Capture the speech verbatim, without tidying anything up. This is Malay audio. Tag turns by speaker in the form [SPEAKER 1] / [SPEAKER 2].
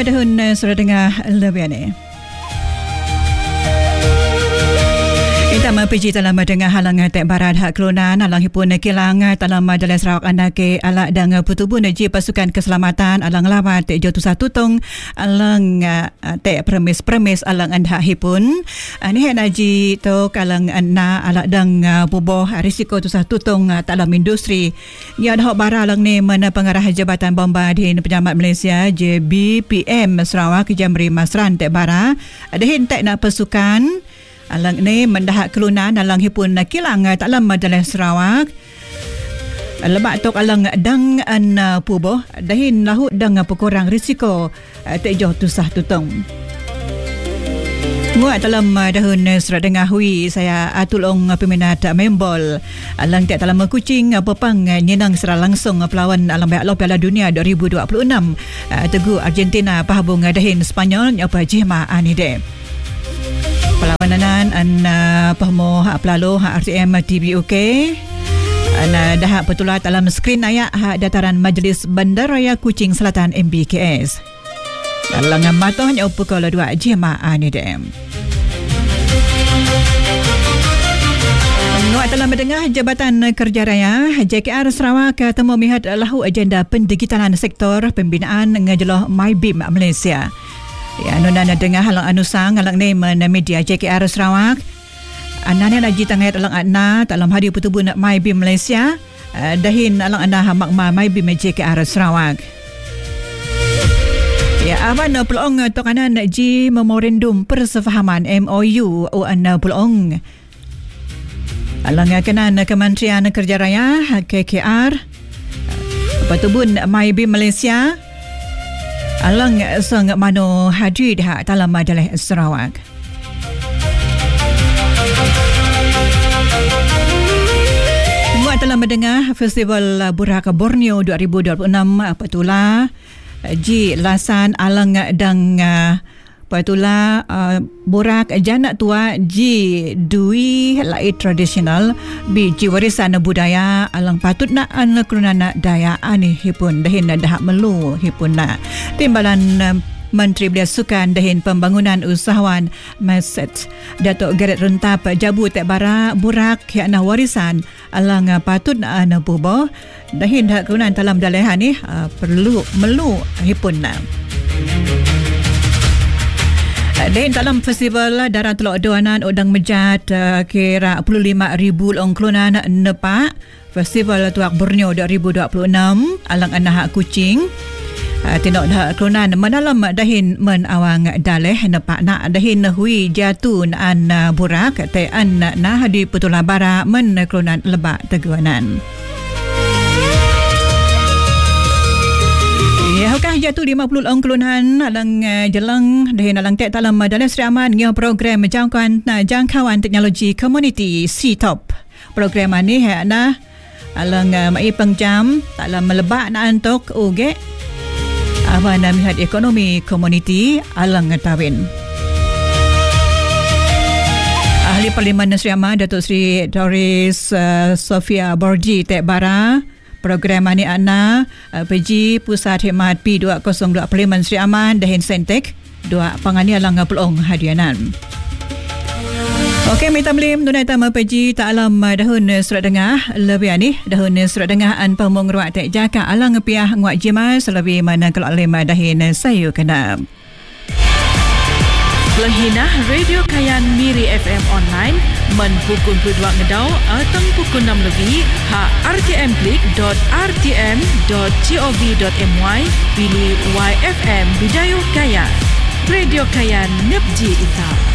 [SPEAKER 1] dahun sudah dengar lebih ni. Kita mempiji dalam dengar halangan tek barat hak kelunan alang hipun kilang dalam dalam Sarawak anda ke alak dan putubun ji pasukan keselamatan alang lawat tek jotu satu tong alang tek premis-premis alang anda hipun ni hena ji to kalang anda alak dang buboh risiko tu satu tong dalam industri ya dah bara alang ni mana pengarah Jabatan Bombardin Pejabat Malaysia J B P M Sarawak Jamri Masran tek bara ada hentak nak pasukan alang ni mendahak kelunan alang hipun kilang dalam Majalah Sarawak lebak tok alang dang an puboh dahin lahut dang pekurang risiko tek joh tusah tutong muat dalam dahun serat dengar hui saya atulong peminat membol alang tek dalam kucing pepang nyenang secara langsung pelawan alang Piala Piala Dunia dua ribu dua puluh enam Teguh Argentina pahabung dahin Spanyol apa jema anide perlawanan an pahmo pelalo R T M T B U K an dah petulat dalam skrin ayak dataran Majlis Bandaraya Kuching Selatan M B K S dalam matohnya pukul dua jemaah ni dem Nuat dalam mendengar Jabatan Kerja Raya J K R Sarawak temu mihat lahu agenda pendigitalan sektor pembinaan ngejeloh MyBim Malaysia. Ya, anu nana dengar halang anusang halang ni mana media J K R Sarawak. Anane lagi tangait halang adna dalam hari pertubun MyBim Malaysia. Uh, dahin halang anda makma MyBim J K R Sarawak. Ya, aban peluang tokanan ji memorandum persefahaman M O U o anda peluang. Halang kenan Kementerian Kerja Raya K K R. Pertubun MyBim Malaysia. Alang sang mano hadir dah dalam Majalah Sarawak. Muat dalam mendengar Festival Burak Borneo dua ribu dua puluh enam patulah ji lasan alang dang patulah uh, burak janak tua ji dui lai tradisional bi ji warisan budaya alang patut nak an kerana daya ani hipun dahin dah melu hipun nak timbalan uh, Menteri Belia Sukan dahin Pembangunan Usahawan Maset Datuk Gerrit Rentap jabu tek bara burak yana warisan alang uh, patut nak an buboh dahin dak kerana dalam dalahan ni uh, perlu melu hipun nak dan dalam festival Darah Teluk Doanan Udang Mejat uh, kira puluh lima ribu long kelunan nepak Festival Tuak Borneo dua ribu dua puluh enam alang anak kucing uh, tindak dah kelunan menalam dahin men awang daleh nepak nak dahin hui jatun an uh, burak te an nah di Petula Bara men kelunan lebak teguanan. Ya, hukah jatuh lima puluh orang kelunan alang uh, jelang dahin alang tek dalam dalam Seri Aman ngah program jangkauan uh, jangkauan teknologi komuniti C T O P. Program ni hana alang uh, mai pengjam dalam melebak nak antok uge apa nama mihat ekonomi komuniti alang tawin. Ahli Parlimen Seri Aman Datuk Seri Doris uh, Sofia Borji tek bara program ini ana uh, P G Pusat Khidmat P dua kosong dua Parlimen Seri Aman dahin Sentek dua pangani alang pelong hadianan. Okey, minta melim tunai tama P G tak alam dahun surat dengar lebih ni dahun surat dengar an pemong ruak tek jaka alang piah nguat jimal selebih mana kalau lima dahin sayu kena.
[SPEAKER 2] Pelanghinah Radio Kayan Miri F M online men pukul dua ngedau atau pukul enam lebih ha r t m klik dot r t m dot gov dot m y pilih Y F M Bidayuh Kayan. Radio Kayan Nepji Ita.